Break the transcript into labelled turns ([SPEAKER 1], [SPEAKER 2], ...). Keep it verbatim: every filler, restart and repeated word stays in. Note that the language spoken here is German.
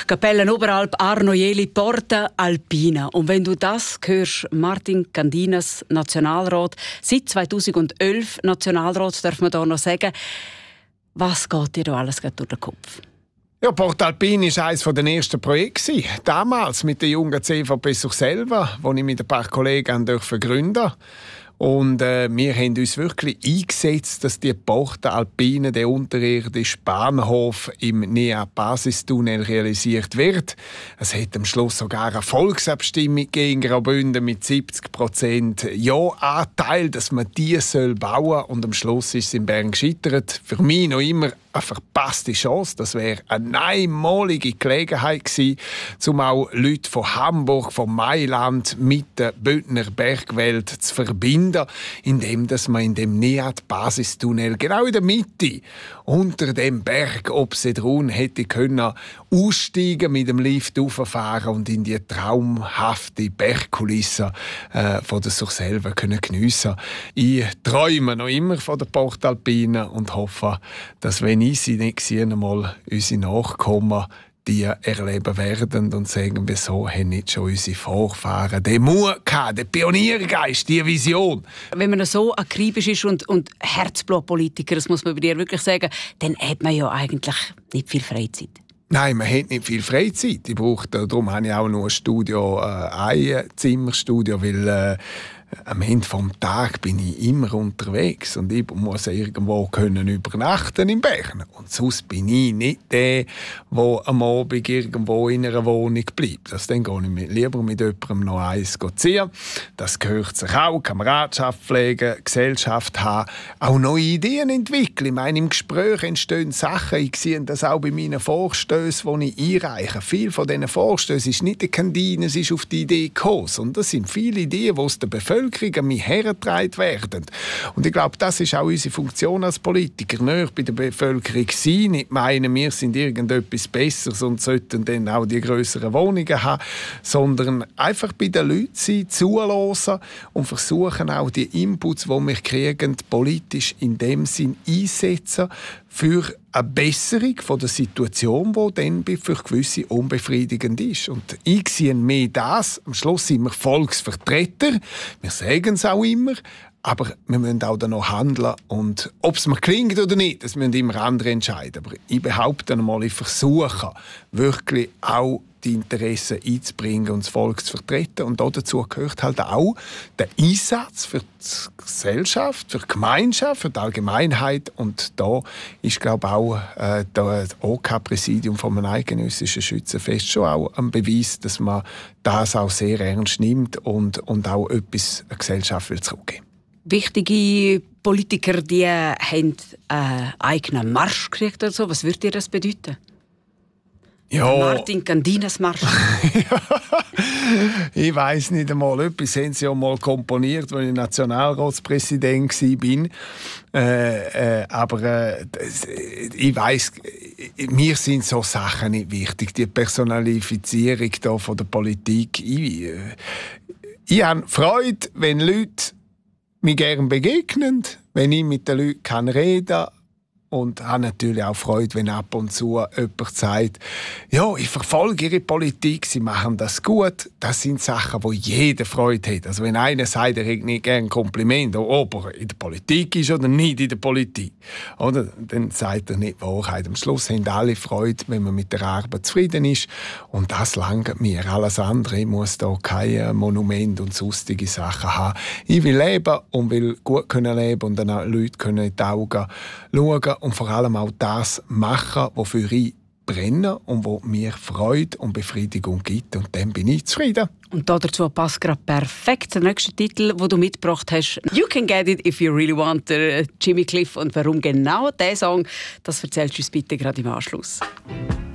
[SPEAKER 1] Kapellenoberalp, Arno Jeli, Porta Alpina. Und wenn du das hörst, Martin Candinas, Nationalrat, seit zweitausendelf Nationalrat, darf man da noch sagen, was geht dir da alles durch den Kopf?
[SPEAKER 2] Ja, Porta Alpina war eines der ersten Projekte. Damals mit der jungen C V P sich selber, wo ich mit ein paar Kollegen gründen durfte. Und äh, wir haben uns wirklich eingesetzt, dass die Porta Alpina, der unterirdische Bahnhof im N E A-Basistunnel realisiert wird. Es hat am Schluss sogar eine Volksabstimmung gegen Graubünden mit siebzig Prozent Ja-Anteil, dass man die soll bauen. Und am Schluss ist es in Bern gescheitert. Für mich noch immer eine verpasste Chance. Das wäre eine einmalige Gelegenheit gewesen, um auch Leute von Hamburg, von Mailand mit der Bündner Bergwelt zu verbinden, indem dass man in dem N E A T-Basistunnel genau in der Mitte unter dem Berg Obsedrun hätte können aussteigen, mit dem Lift rauffahren und in die traumhafte Bergkulisse äh, von der Surselva können geniessen. Ich träume noch immer von der Porta Alpina und hoffe, dass wenn ich sie nicht gesehen einmal unsere Nachkommen die erleben werden und sagen wir so, haben nicht schon unsere Vorfahren den Mut gehabt, den Pioniergeist, die Vision.
[SPEAKER 1] Wenn man so akribisch ist und, und Herzblut-Politiker, das muss man bei dir wirklich sagen, dann hat man ja eigentlich nicht viel Freizeit.
[SPEAKER 2] Nein, man hat nicht viel Freizeit. Ich brauche, darum habe ich auch nur ein Studio, äh, ein Zimmerstudio, weil äh, am Ende des Tages bin ich immer unterwegs und ich muss irgendwo können übernachten in Bern. Und sonst bin ich nicht der, der am Abend irgendwo in einer Wohnung bleibt. Das dann gehe ich mit, lieber mit jemandem noch eins ziehen. Das gehört sich auch. Kameradschaft pflegen, Gesellschaft haben, auch neue Ideen entwickeln. Ich meine, im Gespräch entstehen Sachen. Ich sehe das auch bei meinen Vorstößen, die ich einreiche. Viele von diesen Vorstößen ist nicht der Kandine, es ist auf die Idee gekommen. Und das sind viele Ideen, die aus der Bevölkerung an mich hergetragen werden. Und ich glaube, das ist auch unsere Funktion als Politiker. Nicht bei der Bevölkerung sein, nicht meinen, wir sind irgendetwas Besseres und sollten dann auch die grösseren Wohnungen haben, sondern einfach bei den Leuten sein, zuhören und versuchen auch die Inputs, die wir kriegen, politisch in dem Sinn einsetzen für eine Besserung von der Situation, die dann für gewisse unbefriedigend ist. Und ich sehe mehr das. Am Schluss sind wir Volksvertreter. Wir sagen es auch immer. Aber wir müssen auch dann noch handeln. Und ob es mir klingt oder nicht, das müssen immer andere entscheiden. Aber ich behaupte einmal, ich versuche wirklich auch die Interessen einzubringen und das Volk zu vertreten. Und dazu gehört halt auch der Einsatz für die Gesellschaft, für die Gemeinschaft, für die Allgemeinheit. Und da ist, glaube ich, auch äh, das O K-Präsidium vom Eidgenössischen Schützenfest schon auch ein Beweis, dass man das auch sehr ernst nimmt und, und auch etwas der Gesellschaft will zurückgeben.
[SPEAKER 1] Wichtige Politiker, die haben einen eigenen Marsch gekriegt oder so. Was würde dir das bedeuten?
[SPEAKER 2] Ja.
[SPEAKER 1] Martin Candinas Marsch.
[SPEAKER 2] Ja, ich weiss nicht einmal. Etwas haben sie ja mal komponiert, als ich Nationalratspräsident war. Äh, äh, aber äh, das, ich weiss, mir sind so Sachen nicht wichtig. Die Personalifizierung da von der Politik. Ich, äh, ich habe Freude, wenn Leute mir gerne begegnen, wenn ich mit den Leuten reden kann. Und habe natürlich auch Freude, wenn ab und zu jemand sagt, ja, ich verfolge Ihre Politik, Sie machen das gut. Das sind Sachen, wo jeder Freude hat. Also wenn einer sagt, er hat nicht gerne ein Kompliment, ob er in der Politik ist oder nicht in der Politik, oder? Dann sagt er nicht die Wahrheit. Am Schluss haben alle Freude, wenn man mit der Arbeit zufrieden ist. Und das langt mir. Alles andere, ich muss da kein Monument und sonstige Sachen haben. Ich will leben und will gut können leben und dann auch Leute können in die Augen schauen und vor allem auch das machen, wofür ich brenne und wo mir Freude und Befriedigung gibt. Und dann bin ich zufrieden.
[SPEAKER 1] Und dazu passt gerade perfekt der nächste Titel, den du mitgebracht hast. «You can get it if you really want», der Jimmy Cliff. Und warum genau dieser Song, das erzählst du uns bitte gerade im Anschluss.